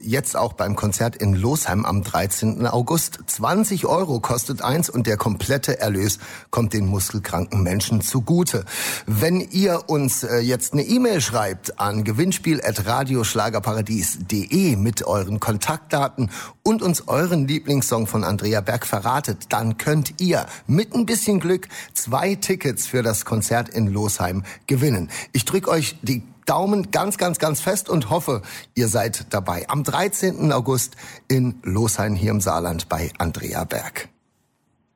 jetzt auch beim Konzert in Losheim am 13. August. 20 € kostet eins und der komplette Erlös kommt den muskelkranken Menschen zugute. Wenn ihr uns jetzt eine E-Mail schreibt an gewinnspiel@radioschlagerparadies.de mit euren Kontaktdaten und uns euren Lieblingssong von Andrea Berg verratet, dann könnt ihr mit ein bisschen Glück 2 Tickets für das Konzert in Losheim gewinnen. Ich drücke euch die Daumen ganz, ganz, ganz fest und hoffe, ihr seid dabei. Am 13. August in Losheim hier im Saarland bei Andrea Berg.